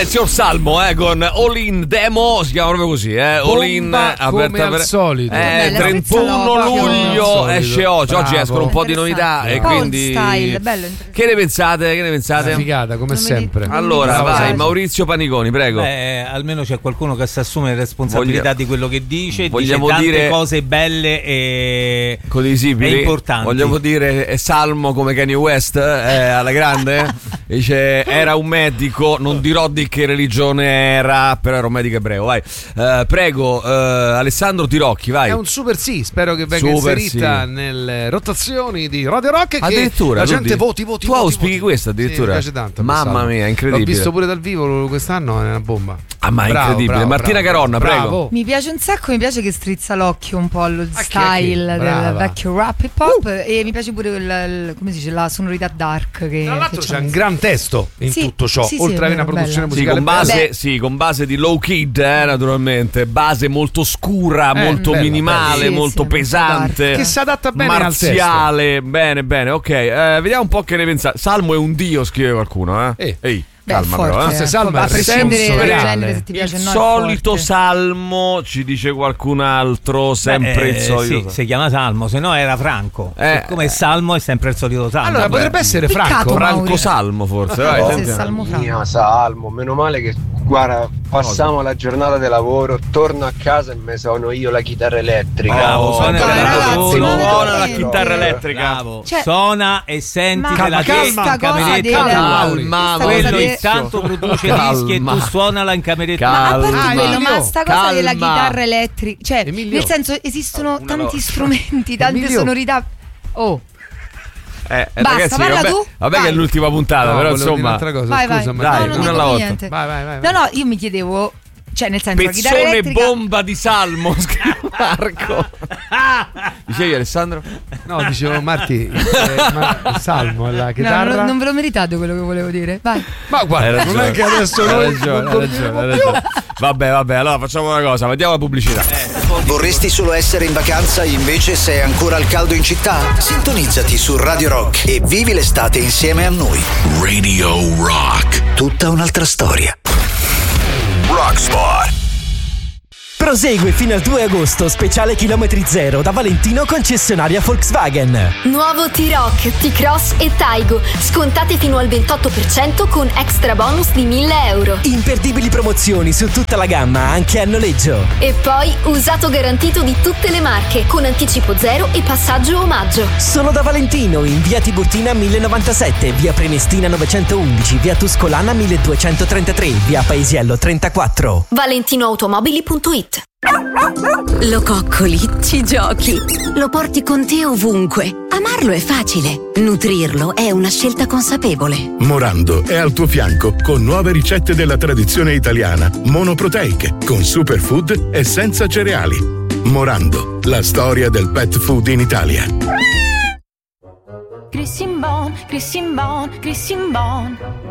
il signor Salmo con All In Demo, si chiama proprio così, All In come al solito. 31 luglio esce oggi. Oggi escono un po' di novità e quindi style, bello. Che ne pensate? Una figata come sempre. Allora vai Maurizio Paniconi, prego. Almeno c'è qualcuno che si assume le responsabilità di quello che dice vogliamo tante dire cose belle e condivisibili, importanti. Vogliamo dire è Salmo come Kanye West alla grande. Dice era un medico, non dirò di che religione era, però era un medico ebreo. Vai, prego, Alessandro Tirocchi, vai. È un super sì, spero che venga inserita nelle rotazioni di Radio Rock e addirittura che la gente voti. Tu auspichi questo addirittura? Sì, mi piace tanto. Mamma mia, incredibile. L'ho visto pure dal vivo quest'anno, è una bomba. Ma incredibile. Martina Caronna, prego. Mi piace un sacco, mi piace che strizza l'occhio un po' allo style del vecchio rap hip hop e mi piace pure come si dice, la sonorità dark che tra l'altro c'è un gran testo in tutto ciò, oltre ad avere una produzione musicale con base di Low Kid, naturalmente, base molto scura, molto minimale, molto pesante, che si adatta bene marziale, al testo. Bene, ok. Vediamo un po' che ne pensate. Salmo è un dio, scrive qualcuno, Ehi. Calma, forte, Salmo a prescindere dal genere, se ti piace il o no, solito Salmo, ci dice qualcun altro, sempre il solito. Sì, si chiama Salmo, se no era Franco. Come Salmo è sempre il solito Salmo. Allora potrebbe essere Franco Salmo, forse. Salmo, meno male che guarda, passiamo la giornata di lavoro, torno a casa e me suono io la chitarra elettrica. Bravo, suona la chitarra elettrica. Suona e senti la cameretta. Quello intanto produce dischi e tu suonala in cameretta. Ma a parte quello, ma sta cosa della chitarra elettrica, cioè nel senso esistono tanti strumenti, tante sonorità. Basta, ragazzi, parla tu. Vabbè che è l'ultima puntata, però insomma. Vai. Dai, una alla volta. Vai. No, io mi chiedevo, cioè nel senso pezzone la chitarra elettrica... bomba di Salmo, scrive Marco. Dicevi Alessandro? No, dicevo Marti, Salmo la chitarra. No, non ve lo meritate quello che volevo dire. Vai. Ma guarda, non è che adesso hai ragione. Vabbè, allora facciamo una cosa, vediamo la pubblicità. Vorresti solo essere in vacanza, invece sei ancora al caldo in città? Sintonizzati su Radio Rock e vivi l'estate insieme a noi. Radio Rock. Tutta un'altra storia. Rockspot. Prosegue fino al 2 agosto, speciale chilometri zero da Valentino concessionaria Volkswagen. Nuovo T-Roc, T-Cross e Taigo, scontate fino al 28% con extra bonus di 1.000 euro. Imperdibili promozioni su tutta la gamma, anche a noleggio. E poi usato garantito di tutte le marche, con anticipo zero e passaggio omaggio. Solo da Valentino, in via Tiburtina 1097, via Prenestina 911, via Tuscolana 1233, via Paesiello 34. ValentinoAutomobili.it. Lo coccoli, ci giochi, lo porti con te ovunque. Amarlo è facile, nutrirlo è una scelta consapevole. Morando è al tuo fianco con nuove ricette della tradizione italiana, monoproteiche, con superfood e senza cereali. Morando, la storia del pet food in Italia. Crissin Bon,